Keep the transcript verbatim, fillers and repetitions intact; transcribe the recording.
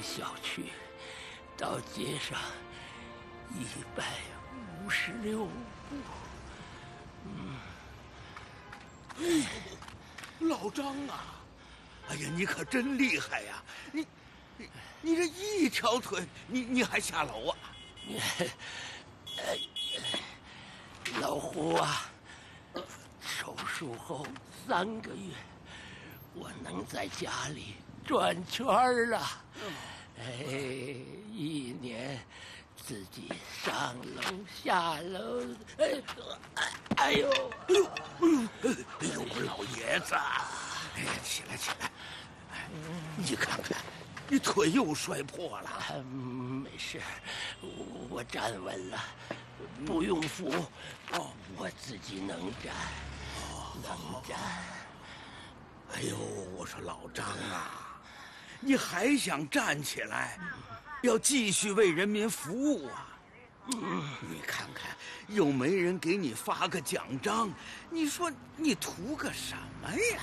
小区到街上一百五十六步。嗯， 哎呦，老张啊！哎呀，你可真厉害呀！你，你，你这一条腿，你你还下楼啊？ 哎，老胡啊，手术后三个月，我能在家里转圈了。哎，一年自己上楼下楼，哎，哎呦， 哎呦，哎呦，哎呦，我老爷子！哎呀，起来起来！哎，你看看，你腿又摔破了。 啊、没事，我我站稳了，不用扶。哦，我自己能站，哦、能站。 哎呦，我说老张啊，你还想站起来，要继续为人民服务啊！嗯，你看看，又没人给你发个奖章，你说你图个什么呀？